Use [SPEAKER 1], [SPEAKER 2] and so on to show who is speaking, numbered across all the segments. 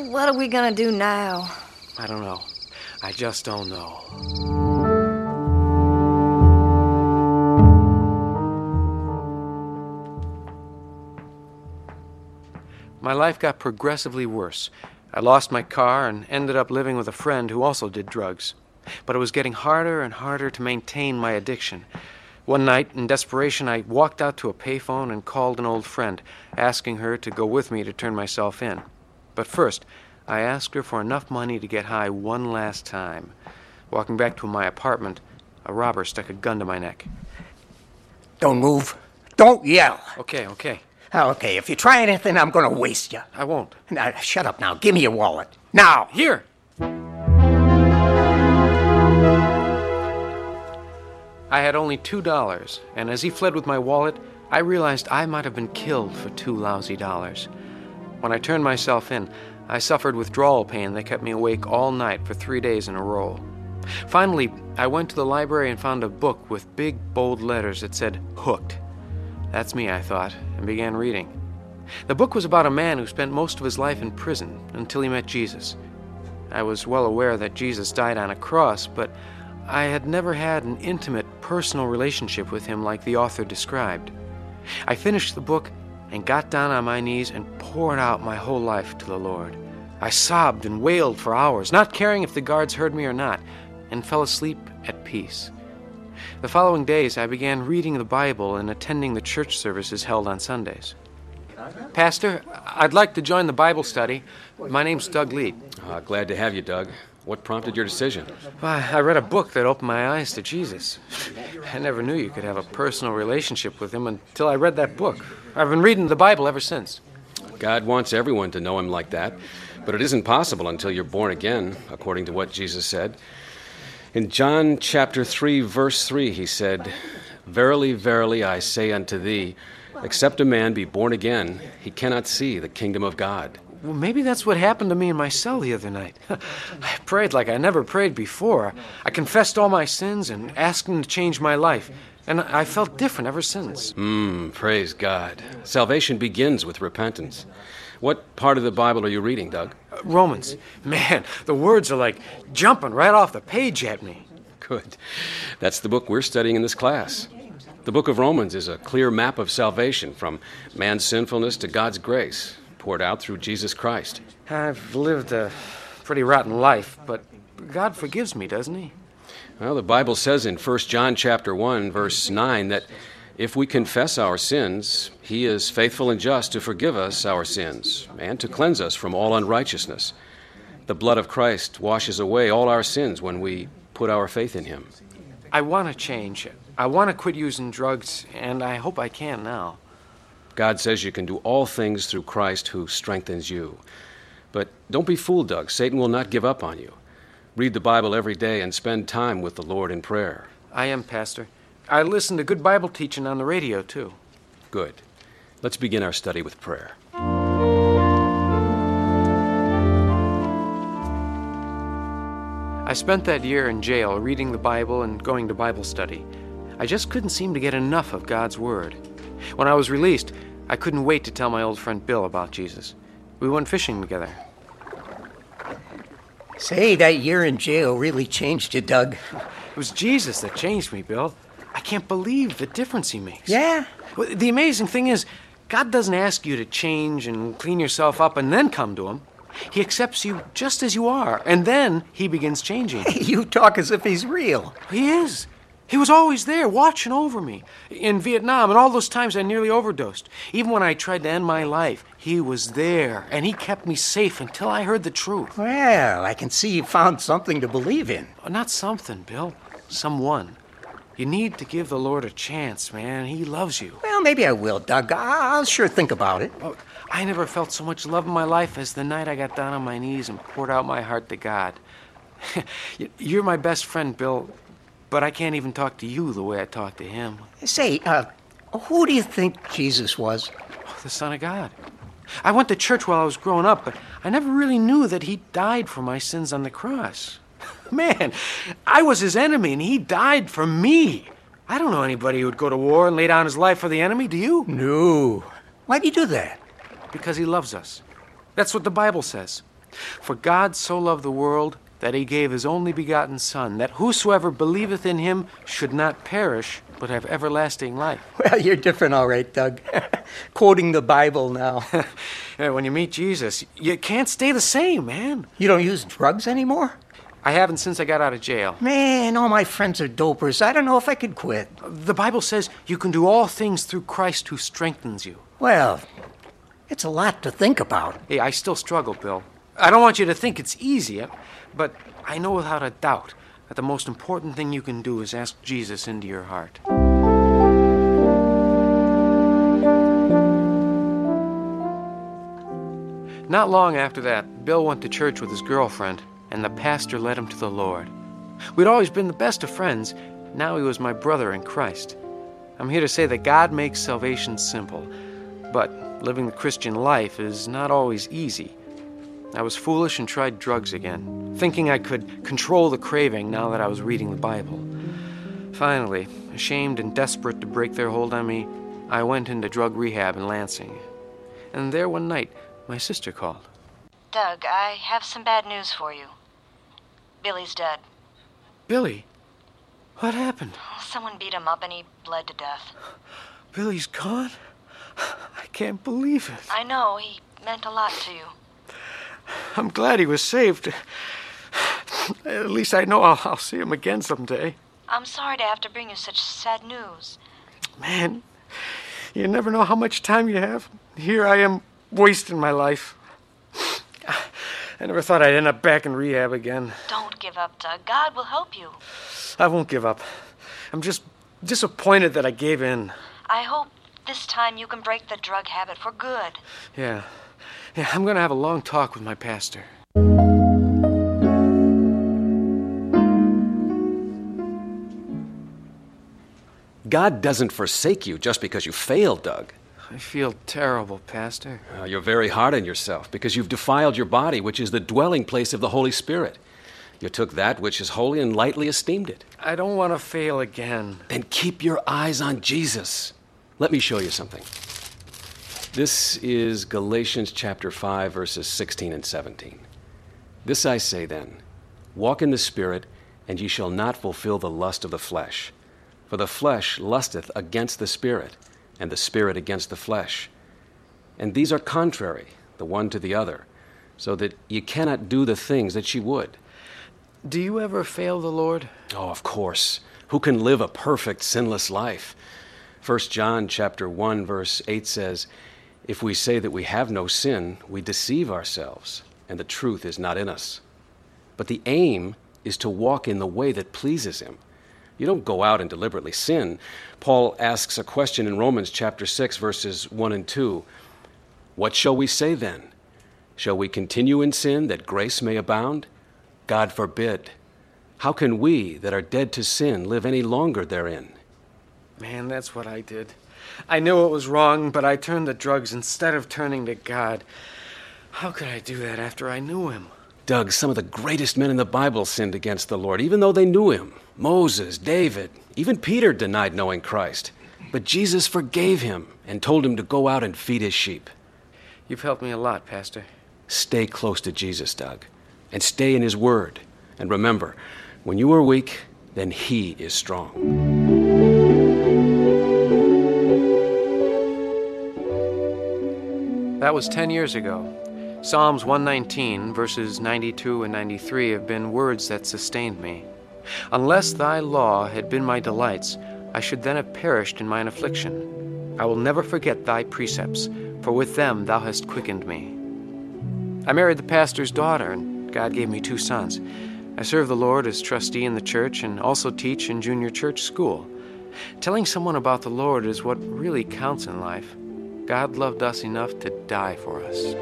[SPEAKER 1] What are we gonna do now?
[SPEAKER 2] I don't know. I just don't know. My life got progressively worse. I lost my car and ended up living with a friend who also did drugs. But it was getting harder and harder to maintain my addiction. One night, in desperation, I walked out to a payphone and called an old friend, asking her to go with me to turn myself in. But first, I asked her for enough money to get high one last time. Walking back to my apartment, a robber stuck a gun to my neck.
[SPEAKER 3] Don't move. Don't yell.
[SPEAKER 2] Okay.
[SPEAKER 3] Okay, if you try anything, I'm going to waste you.
[SPEAKER 2] I won't.
[SPEAKER 3] Now, shut up now. Give me your wallet. Now.
[SPEAKER 2] Here! I had only $2, and as he fled with my wallet, I realized I might have been killed for $2 lousy. When I turned myself in, I suffered withdrawal pain that kept me awake all night for 3 days in a row. Finally, I went to the library and found a book with big, bold letters that said, Hooked. That's me, I thought, and began reading. The book was about a man who spent most of his life in prison until he met Jesus. I was well aware that Jesus died on a cross, but I had never had an intimate, personal relationship with him like the author described. I finished the book and got down on my knees and poured out my whole life to the Lord. I sobbed and wailed for hours, not caring if the guards heard me or not, and fell asleep at peace. The following days, I began reading the Bible and attending the church services held on Sundays. Pastor, I'd like to join the Bible study. My name's Doug Lead.
[SPEAKER 4] Glad to have you, Doug. What prompted your decision?
[SPEAKER 2] I read a book that opened my eyes to Jesus. I never knew you could have a personal relationship with him until I read that book. I've been reading the Bible ever since.
[SPEAKER 4] God wants everyone to know him like that, but it isn't possible until you're born again, according to what Jesus said. In John chapter 3, verse 3, he said, Verily, verily, I say unto thee, except a man be born again, he cannot see the kingdom of God.
[SPEAKER 2] Well, maybe that's what happened to me in my cell the other night. I prayed like I never prayed before. I confessed all my sins and asked him to change my life. And I felt different ever since.
[SPEAKER 4] Praise God. Salvation begins with repentance. What part of the Bible are you reading, Doug?
[SPEAKER 2] Romans. Man, the words are like jumping right off the page at me.
[SPEAKER 4] Good. That's the book we're studying in this class. The book of Romans is a clear map of salvation from man's sinfulness to God's grace, poured out through Jesus Christ.
[SPEAKER 2] I've lived a pretty rotten life, but God forgives me, doesn't he?
[SPEAKER 4] Well, the Bible says in 1 John chapter 1, verse 9, that if we confess our sins, he is faithful and just to forgive us our sins and to cleanse us from all unrighteousness. The blood of Christ washes away all our sins when we put our faith in him.
[SPEAKER 2] I want to change. I want to quit using drugs, and I hope I can now.
[SPEAKER 4] God says you can do all things through Christ who strengthens you. But don't be fooled, Doug. Satan will not give up on you. Read the Bible every day and spend time with the Lord in prayer.
[SPEAKER 2] I am, Pastor. I listen to good Bible teaching on the radio, too.
[SPEAKER 4] Good. Let's begin our study with prayer.
[SPEAKER 2] I spent that year in jail reading the Bible and going to Bible study. I just couldn't seem to get enough of God's Word. When I was released, I couldn't wait to tell my old friend Bill about Jesus. We went fishing together.
[SPEAKER 3] Say, that year in jail really changed you, Doug.
[SPEAKER 2] It was Jesus that changed me, Bill. I can't believe the difference he makes.
[SPEAKER 3] Yeah?
[SPEAKER 2] Well, the amazing thing is, God doesn't ask you to change and clean yourself up and then come to him. He accepts you just as you are, and then he begins changing.
[SPEAKER 3] You talk as if he's real.
[SPEAKER 2] He is. He was always there, watching over me. In Vietnam, and all those times I nearly overdosed. Even when I tried to end my life, he was there, and he kept me safe until I heard the truth.
[SPEAKER 3] Well, I can see you found something to believe in.
[SPEAKER 2] Not something, Bill. Someone. You need to give the Lord a chance, man. He loves you.
[SPEAKER 3] Well, maybe I will, Doug. I'll sure think about it.
[SPEAKER 2] Oh, I never felt so much love in my life as the night I got down on my knees and poured out my heart to God. You're my best friend, Bill, but I can't even talk to you the way I talk to him.
[SPEAKER 3] Say, who do you think Jesus was?
[SPEAKER 2] Oh, the Son of God. I went to church while I was growing up, but I never really knew that he died for my sins on the cross. Man, I was his enemy, and he died for me. I don't know anybody who would go to war and lay down his life for the enemy, do you?
[SPEAKER 3] No. Why'd he do that?
[SPEAKER 2] Because he loves us. That's what the Bible says. For God so loved the world that he gave his only begotten Son, that whosoever believeth in him should not perish, but have everlasting life.
[SPEAKER 3] Well, you're different, all right, Doug. Quoting the Bible now.
[SPEAKER 2] When you meet Jesus, you can't stay the same, man.
[SPEAKER 3] You don't use drugs anymore?
[SPEAKER 2] I haven't since I got out of jail.
[SPEAKER 3] Man, all my friends are dopers. I don't know if I could quit.
[SPEAKER 2] The Bible says you can do all things through Christ who strengthens you.
[SPEAKER 3] Well, it's a lot to think about.
[SPEAKER 2] Hey, I still struggle, Bill. I don't want you to think it's easy, but I know without a doubt that the most important thing you can do is ask Jesus into your heart. Not long after that, Bill went to church with his girlfriend, and the pastor led him to the Lord. We'd always been the best of friends. Now he was my brother in Christ. I'm here to say that God makes salvation simple, but living the Christian life is not always easy. I was foolish and tried drugs again, thinking I could control the craving now that I was reading the Bible. Finally, ashamed and desperate to break their hold on me, I went into drug rehab in Lansing. And there one night, my sister called.
[SPEAKER 1] Doug, I have some bad news for you. Billy's dead.
[SPEAKER 2] Billy? What happened?
[SPEAKER 1] Someone beat him up and he bled to death.
[SPEAKER 2] Billy's gone? I can't believe it.
[SPEAKER 1] I know, he meant a lot to you.
[SPEAKER 2] I'm glad he was saved. At least I know I'll see him again someday.
[SPEAKER 1] I'm sorry to have to bring you such sad news.
[SPEAKER 2] Man, you never know how much time you have. Here I am, wasting my life. I never thought I'd end up back in rehab again.
[SPEAKER 1] Don't give up, Doug. God will help you.
[SPEAKER 2] I won't give up. I'm just disappointed that I gave in.
[SPEAKER 1] I hope this time you can break the drug habit for good.
[SPEAKER 2] Yeah, I'm going to have a long talk with my pastor.
[SPEAKER 4] God doesn't forsake you just because you failed, Doug.
[SPEAKER 2] I feel terrible, Pastor.
[SPEAKER 4] You're very hard on yourself because you've defiled your body, which is the dwelling place of the Holy Spirit. You took that which is holy and lightly esteemed it.
[SPEAKER 2] I don't want to fail again.
[SPEAKER 4] Then keep your eyes on Jesus. Let me show you something. This is Galatians chapter 5, verses 16 and 17. This I say then, walk in the Spirit, and ye shall not fulfill the lust of the flesh. For the flesh lusteth against the Spirit, and the Spirit against the flesh. And these are contrary, the one to the other, so that ye cannot do the things that ye would.
[SPEAKER 2] Do you ever fail the Lord?
[SPEAKER 4] Oh, of course. Who can live a perfect, sinless life? 1 John chapter 1, verse 8 says, if we say that we have no sin, we deceive ourselves, and the truth is not in us. But the aim is to walk in the way that pleases Him. You don't go out and deliberately sin. Paul asks a question in Romans chapter 6, verses 1 and 2. What shall we say then? Shall we continue in sin that grace may abound? God forbid. How can we that are dead to sin live any longer therein?
[SPEAKER 2] Man, that's what I did. I knew it was wrong, but I turned to drugs instead of turning to God. How could I do that after I knew Him?
[SPEAKER 4] Doug, some of the greatest men in the Bible sinned against the Lord, even though they knew Him. Moses, David, even Peter denied knowing Christ. But Jesus forgave him and told him to go out and feed His sheep.
[SPEAKER 2] You've helped me a lot, Pastor.
[SPEAKER 4] Stay close to Jesus, Doug, and stay in His Word. And remember, when you are weak, then He is strong.
[SPEAKER 2] That was 10 years ago. Psalms 119, verses 92 and 93 have been words that sustained me. Unless thy law had been my delights, I should then have perished in mine affliction. I will never forget thy precepts, for with them thou hast quickened me. I married the pastor's daughter, and God gave me 2 sons. I serve the Lord as trustee in the church and also teach in junior church school. Telling someone about the Lord is what really counts in life. God loved us enough to die for us.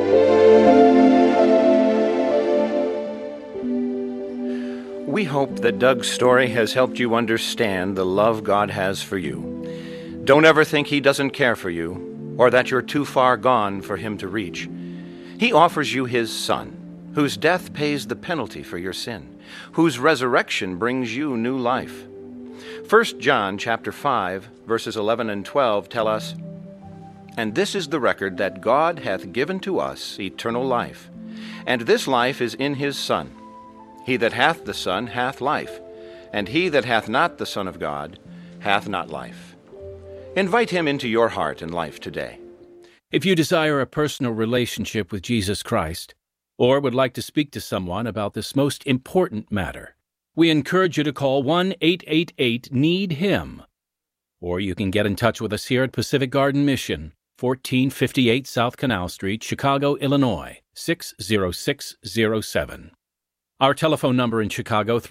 [SPEAKER 5] We hope that Doug's story has helped you understand the love God has for you. Don't ever think He doesn't care for you, or that you're too far gone for Him to reach. He offers you His Son, whose death pays the penalty for your sin, whose resurrection brings you new life. 1 John chapter 5, verses 11 and 12 tell us, And this is the record that God hath given to us eternal life, And this life is in his Son. He that hath the Son hath life, and he that hath not the Son of God hath not life. Invite him into your heart and life today.
[SPEAKER 6] If you desire a personal relationship with Jesus Christ, or would like to speak to someone about this most important matter, we encourage you to call 1-888-NEED-HIM. Or you can get in touch with us here at Pacific Garden Mission, 1458 South Canal Street, Chicago, Illinois, 60607. Our telephone number in Chicago,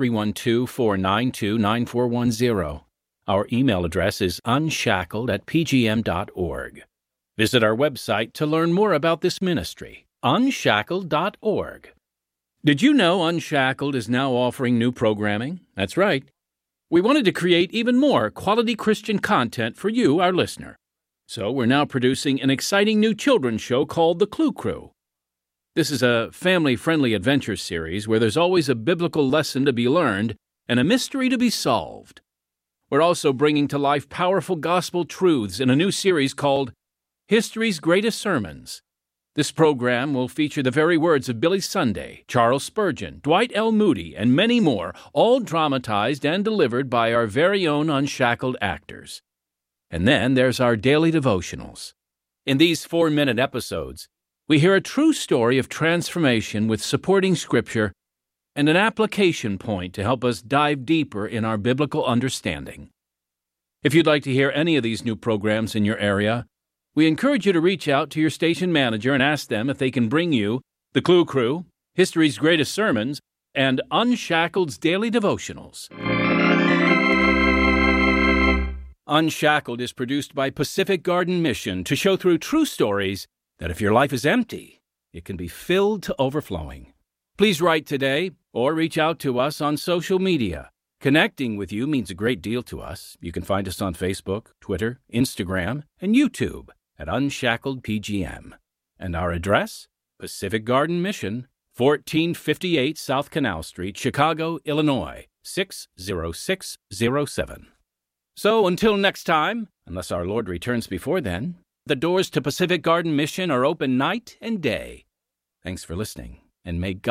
[SPEAKER 6] 312-492-9410. Our email address is unshackled@pgm.org. Visit our website to learn more about this ministry, unshackled.org. Did you know Unshackled is now offering new programming? That's right. We wanted to create even more quality Christian content for you, our listener. So we're now producing an exciting new children's show called The Clue Crew. This is a family-friendly adventure series where there's always a biblical lesson to be learned and a mystery to be solved. We're also bringing to life powerful gospel truths in a new series called History's Greatest Sermons. This program will feature the very words of Billy Sunday, Charles Spurgeon, Dwight L. Moody, and many more, all dramatized and delivered by our very own Unshackled actors. And then there's our daily devotionals. In these 4-minute episodes, we hear a true story of transformation with supporting scripture and an application point to help us dive deeper in our biblical understanding. If you'd like to hear any of these new programs in your area, we encourage you to reach out to your station manager and ask them if they can bring you The Clue Crew, History's Greatest Sermons, and Unshackled's Daily Devotionals. Unshackled is produced by Pacific Garden Mission to show through true stories that if your life is empty, it can be filled to overflowing. Please write today or reach out to us on social media. Connecting with you means a great deal to us. You can find us on Facebook, Twitter, Instagram, and YouTube at Unshackled PGM. And our address? Pacific Garden Mission, 1458 South Canal Street, Chicago, Illinois, 60607. So until next time, unless our Lord returns before then, the doors to Pacific Garden Mission are open night and day. Thanks for listening, and may God